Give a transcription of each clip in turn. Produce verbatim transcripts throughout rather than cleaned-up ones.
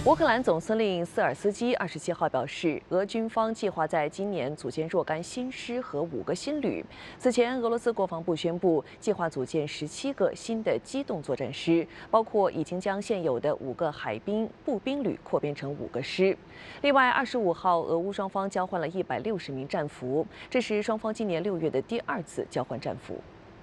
乌克兰总司令斯尔斯基二十七号表示，俄军方计划在今年组建若干新师和五个新旅。此前，俄罗斯国防部宣布，计划组建十七个新的机动作战师，包括已经将现有的五个海兵步兵旅扩编成五个师。另外，二十五号，俄乌双方交换了一百六十名战俘，这是双方今年六月的第二次交换战俘。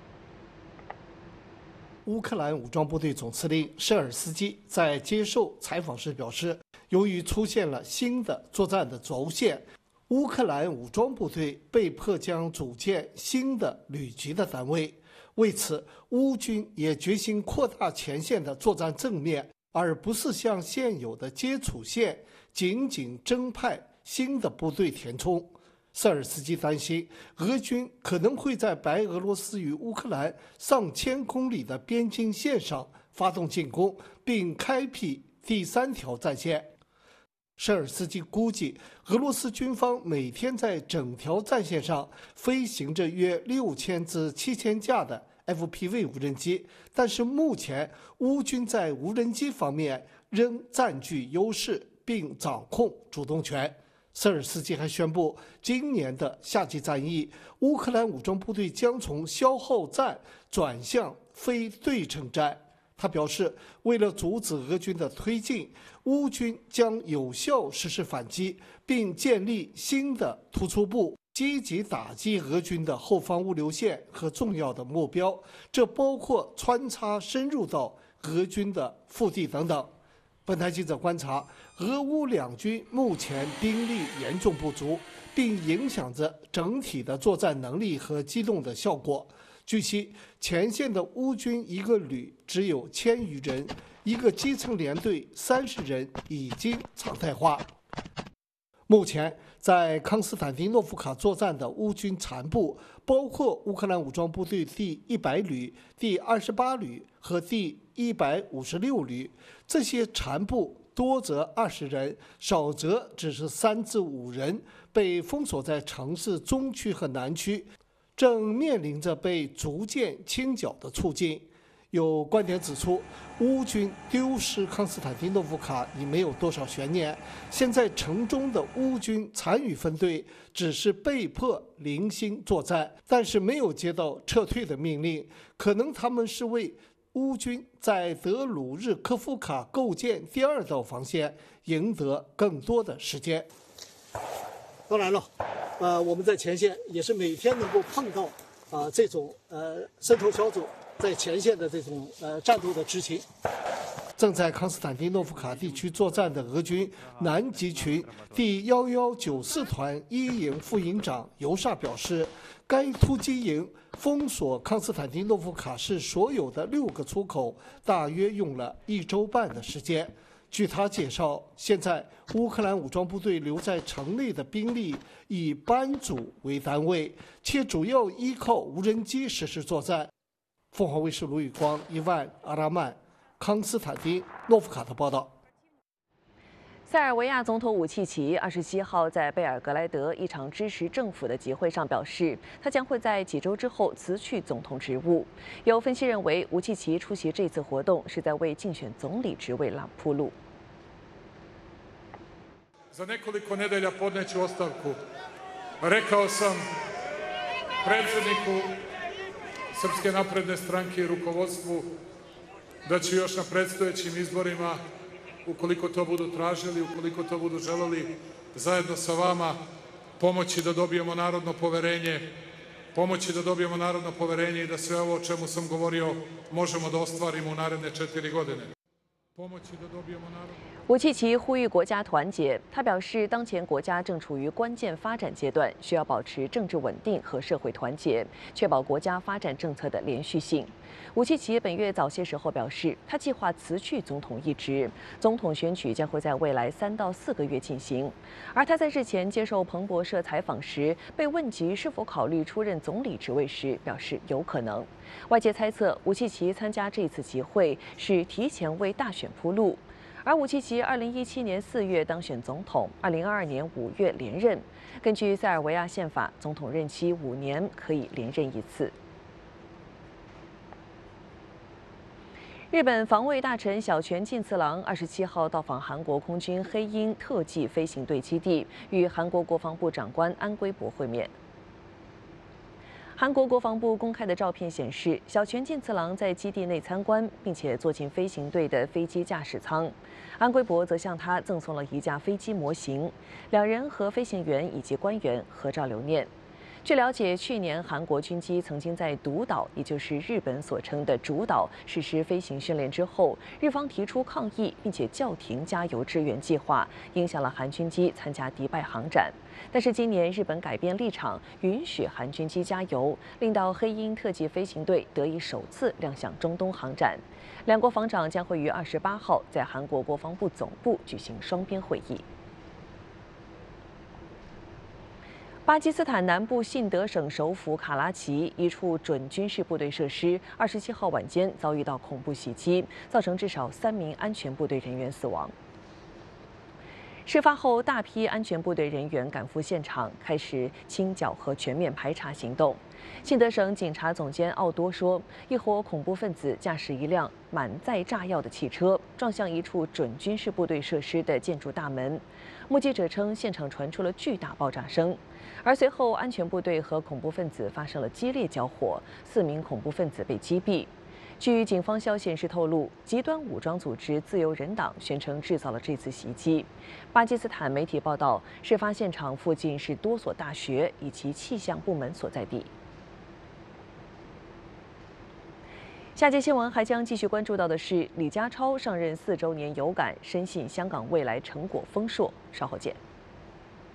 乌克兰武装部队总司令舍尔斯基在接受采访时表示，由于出现了新的作战的轴线，乌克兰武装部队被迫将组建新的旅级的单位。为此，乌军也决心扩大前线的作战正面，而不是向现有的接触线仅仅增派新的部队填充。 舍尔斯基担心，俄军可能会在白俄罗斯与乌克兰上千公里的边境线上发动进攻，并开辟第三条战线。舍尔斯基估计，俄罗斯军方每天在整条战线上飞行着约六千至七千架的 F P V 无人机，但是目前乌军在无人机方面仍占据优势，并掌控主动权。 舍尔斯基还宣布，今年的夏季战役，乌克兰武装部队将从消耗战转向非对称战。他表示，为了阻止俄军的推进，乌军将有效实施反击，并建立新的突出部，积极打击俄军的后方物流线和重要的目标，这包括穿插深入到俄军的腹地等等。 本台记者观察，俄乌两军目前兵力严重不足，并影响着整体的作战能力和机动的效果。据悉，前线的乌军一个旅只有千余人，一个基层连队三十人已经常态化。目前，在康斯坦丁诺夫卡作战的乌军残部，包括乌克兰武装部队第一百旅、第二十八旅和第一百五十六旅。这些残部多则二十人，少则只是三至五人，被封锁在城市中区和南区，正面临着被逐渐清剿的处境。 有观点指出，乌军丢失康斯坦丁诺夫卡已没有多少悬念。现在城中的乌军残余分队只是被迫零星作战，但是没有接到撤退的命令。可能他们是为乌军在德鲁日科夫卡构建第二道防线赢得更多的时间。当然了，呃，我们在前线也是每天能够碰到啊、呃、这种呃渗透小组。 在前线的这种呃战斗的执勤，正在康斯坦丁诺夫卡地区作战的俄军南极群第幺幺九四团一营副营长尤萨表示，该突击营封锁康斯坦丁诺夫卡市所有的六个出口，大约用了一周半的时间。据他介绍，现在乌克兰武装部队留在城内的兵力以班组为单位，且主要依靠无人机实施作战。 凤凰卫视卢宇光、伊万·阿拉曼、康斯坦丁诺夫卡的报道。 塞尔维亚总统武契奇二十七号在贝尔格莱德一场支持政府的集会上表示，他将会在几周之后辞去总统职务。有分析认为，武契奇出席这次活动是在为竞选总理职位拉铺路。 Za nekoliko nedelja podneću ostavku. Rekao sam predsjedniku Srpske napredne stranke i rukovodstvu da ću još na predstojećim izborima, ukoliko to budu tražili, ukoliko to budu želeli, zajedno sa vama pomoći da dobijemo narodno poverenje, pomoći da dobijemo narodno poverenje i da sve ovo o čemu sam govorio možemo da ostvarimo u naredne četiri godine. 武契奇呼吁国家团结。他表示，当前国家正处于关键发展阶段，需要保持政治稳定和社会团结，确保国家发展政策的连续性。武契奇本月早些时候表示，他计划辞去总统一职，总统选举将会在未来三到四个月进行。而他在日前接受彭博社采访时，被问及是否考虑出任总理职位时，表示有可能。外界猜测，武契奇参加这次集会是提前为大选铺路。而武契奇二零一七年四月当选总统，二零二二年五月连任。根据塞尔维亚宪法，总统任期五年，可以连任一次。 日本防卫大臣小泉进次郎二十七号到访韩国空军黑鹰特技飞行队基地，与韩国国防部长官安圭博会面。韩国国防部公开的照片显示，小泉进次郎在基地内参观，并且坐进飞行队的飞机驾驶舱。安圭博则向他赠送了一架飞机模型，两人和飞行员以及官员合照留念。据了解，去年韩国军机曾经在独岛，也就是日本所称的主岛，实施飞行训练之后，日方提出抗议，并且叫停加油支援计划，影响了韩军机参加迪拜航展。但是今年日本改变立场，允许韩军机加油，令到黑鹰特技飞行队得以首次亮相中东航展。两国防长将会于二十八号在韩国国防部总部举行双边会议。巴基斯坦南部信德省首府卡拉奇一处准军事部队设施，二十七号晚间遭遇到恐怖袭击，造成至少三名安全部队人员死亡。事发后，大批安全部队人员赶赴现场，开始清剿和全面排查行动。信德省警察总监奥多说，一伙恐怖分子驾驶一辆满载炸药的汽车，撞向一处准军事部队设施的建筑大门。目击者称，现场传出了巨大爆炸声，而随后安全部队和恐怖分子发生了激烈交火，四名恐怖分子被击毙。据警方消息人士透露，极端武装组织自由人党宣称制造了这次袭击。巴基斯坦媒体报道，事发现场附近是多所大学以及气象部门所在地。下节新闻还将继续关注到的是，李家超上任四周年有感，深信香港未来成果丰硕。稍后见。